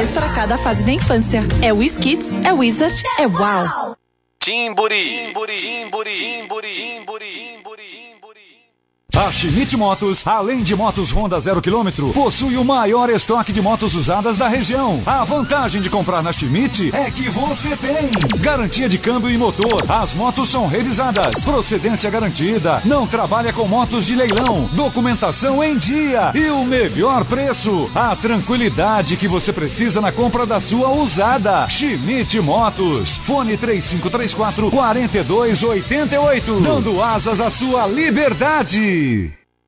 especiais para cada fase da infância. É Wiz Kids, é Wizard, é Wow. Timburi. A Schmidt Motos, além de motos Honda 0 km, possui o maior estoque de motos usadas da região. A vantagem de comprar na Schmidt é que você tem garantia de câmbio e motor. As motos são revisadas, procedência garantida, não trabalha com motos de leilão, documentação em dia e o melhor preço. A tranquilidade que você precisa na compra da sua usada. Schmidt Motos. Fone 3534-4288. Dando asas à sua liberdade.